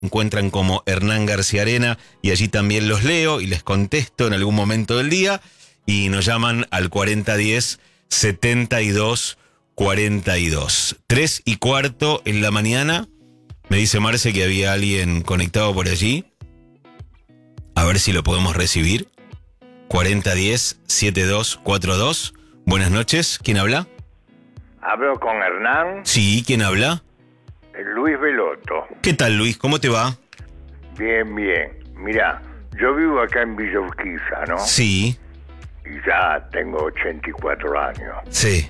encuentran como Hernán García Arena y allí también los leo y les contesto en algún momento del día y nos llaman al 4010-7242. 3:15 en la mañana. Me dice Marce que había alguien conectado por allí. A ver si lo podemos recibir. 4010-7242. Buenas noches. ¿Quién habla? ¿Hablo con Hernán? Sí, ¿quién habla? Luis Veloto. ¿Qué tal, Luis? ¿Cómo te va? Bien, bien. Mirá, yo vivo acá en Villa Urquiza, ¿no? Sí. Y ya tengo 84 años. Sí.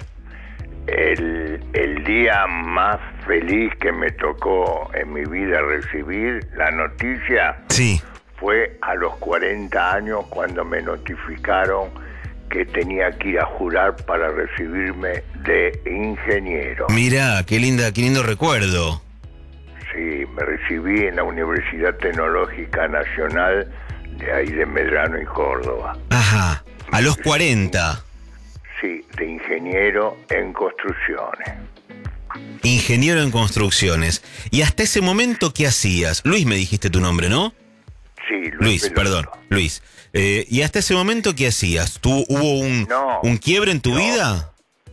El día más feliz que me tocó en mi vida recibir la noticia Sí. fue a los 40 años cuando me notificaron que tenía que ir a jurar para recibirme de ingeniero. Mirá, qué lindo recuerdo. Sí, me recibí en la Universidad Tecnológica Nacional de ahí de Medrano y Córdoba. Ajá, a los 40. Sí, de ingeniero en construcciones. Ingeniero en construcciones. ¿Y hasta ese momento qué hacías? Luis, me dijiste tu nombre, ¿no? Sí, Luis, Veloto. perdón, Luis. ¿Y hasta ese momento qué hacías? ¿Hubo un quiebre en tu vida?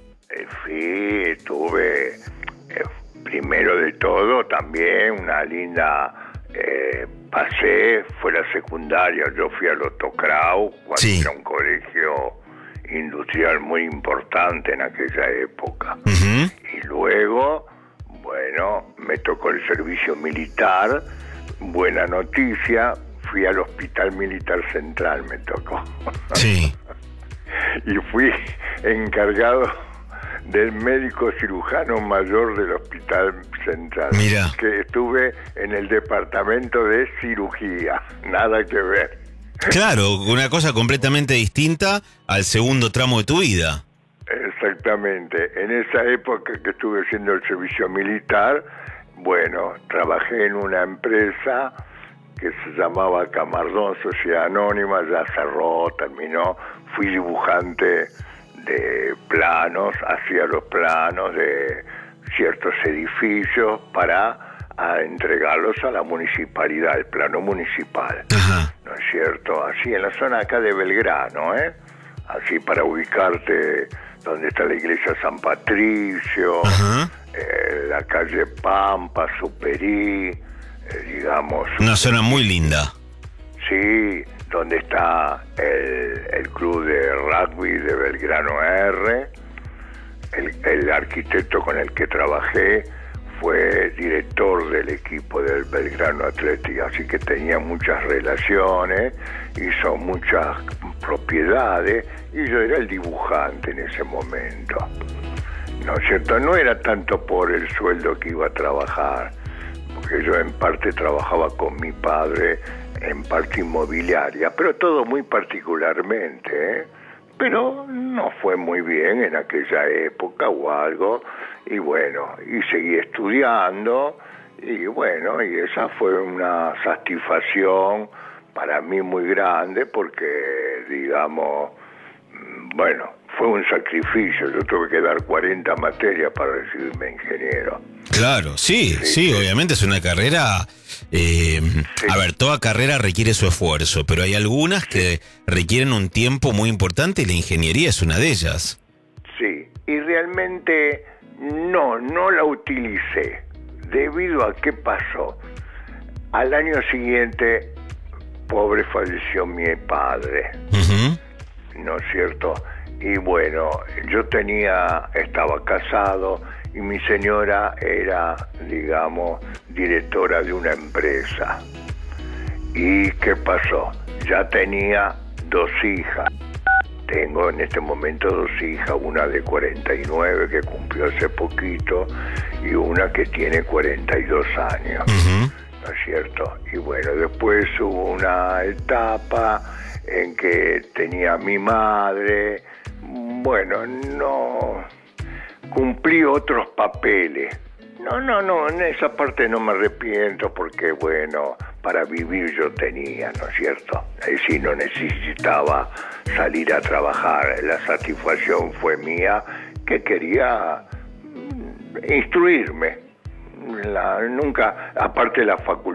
Sí, tuve, primero de todo, también una linda... pasé, fue la secundaria, yo fui al Otocrau, cuando Sí. era un colegio industrial muy importante en aquella época. Uh-huh. Y luego, bueno, me tocó el servicio militar, buena noticia, fui al Hospital Militar Central, me tocó. Sí. Y fui encargado del médico cirujano mayor del Hospital Central. Mirá. Que estuve en el departamento de cirugía, nada que ver. Claro, una cosa completamente distinta al segundo tramo de tu vida. Exactamente. En esa época que estuve haciendo el servicio militar, bueno, trabajé en una empresa que se llamaba Camardón Sociedad Anónima, ya cerró, terminó. Fui dibujante de planos, hacía los planos de ciertos edificios para entregarlos a la municipalidad, el plano municipal. Ajá. ¿No es cierto? Así en la zona acá de Belgrano, así para ubicarte donde está la iglesia San Patricio, la calle Pampa, Superí, digamos. Una zona muy linda. Sí, donde está el club de rugby de Belgrano R. El arquitecto con el que trabajé fue director del equipo del Belgrano Athletic, así que tenía muchas relaciones, hizo muchas propiedades, y yo era el dibujante en ese momento. ¿No es cierto? No era tanto por el sueldo que iba a trabajar, porque yo en parte trabajaba con mi padre, en parte inmobiliaria, pero todo muy particularmente, Pero no fue muy bien en aquella época o algo, y bueno, y seguí estudiando, y bueno, y esa fue una satisfacción para mí muy grande, porque, digamos, bueno, fue un sacrificio. Yo tuve que dar 40 materias para recibirme ingeniero. Claro, sí, obviamente es una carrera... A ver, toda carrera requiere su esfuerzo, pero hay algunas que requieren un tiempo muy importante y la ingeniería es una de ellas. Sí, y realmente no la utilicé. ¿Debido a qué pasó? Al año siguiente, pobre, falleció mi padre. Uh-huh. ¿No es cierto? Y bueno, yo estaba casado y mi señora era, digamos, directora de una empresa. ¿Y qué pasó? Ya tenía 2 hijas. Tengo en este momento 2 hijas, una de 49 que cumplió hace poquito y una que tiene 42 años. Uh-huh. ¿No es cierto? Y bueno, después hubo una etapa en que tenía a mi madre. Bueno, no cumplí otros papeles. No, en esa parte no me arrepiento porque, bueno, para vivir yo tenía, ¿no es cierto? Ahí sí no necesitaba salir a trabajar. La satisfacción fue mía, que quería instruirme, nunca, aparte de la facultad.